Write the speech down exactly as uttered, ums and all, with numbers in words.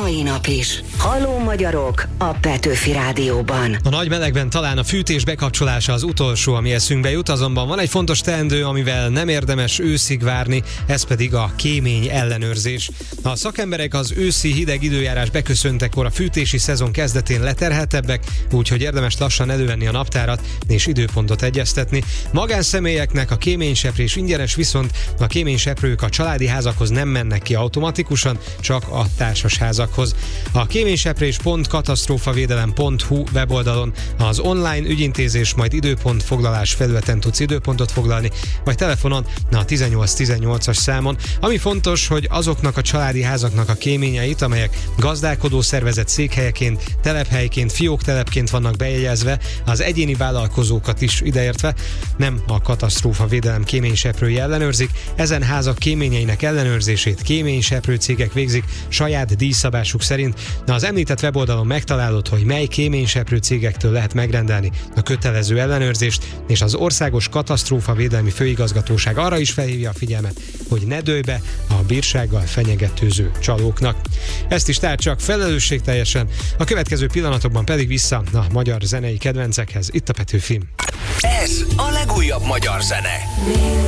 mai nap is. Halló magyarok a Petőfi Rádióban. A nagy melegben talán a fűtés bekapcsolása az utolsó, ami eszünkbe jut, azonban van egy fontos teendő, amivel nem érdemes őszig várni, ez pedig a kémény ellenőrzés. A szakemberek az őszi hideg időjárás beköszöntekor a fűtési szezon kezdetén leterheltebbek, úgyhogy érdemes lassan elővenni a naptárat és időpontot egyeztetni. Magánszemélyeknek a kéményseprés ingyenes, viszont a kéményseprők a családi házakhoz nem mennek ki automatikusan, csak a társasházakhoz. A kéményseprés pont katasztrófavédelem pont hu weboldalon az online ügyintézés, majd időpontfoglalás felületen tudsz időpontot foglalni, vagy telefonon a tizennyolc tizennyolcas számon. Ami fontos, hogy azoknak a családi házaknak a kéményeit, amelyek gazdálkodó szervezet székhelyeként, telephelyként, fióktelepként vannak bejegyezve, az egyéni vállalkozókat is ideértve, nem a katasztrófavédelem kéményseprői ellenőrzik, ezen házak kéményeinek ellenőrzését kéményseprő cégek végzik saját díjszabásuk szerint. Az említett weboldalon megtalálod, hogy mely kéményseprő cégektől lehet megrendelni a kötelező ellenőrzést, és az Országos Katasztrófavédelmi Főigazgatóság arra is felhívja a figyelmet, hogy ne dőlj be a bírsággal fenyegetőző csalóknak. Ezt is tárd csak felelősségteljesen, a következő pillanatokban pedig vissza a magyar zenei kedvencekhez, itt a Petőfi. Ez a legújabb magyar zene.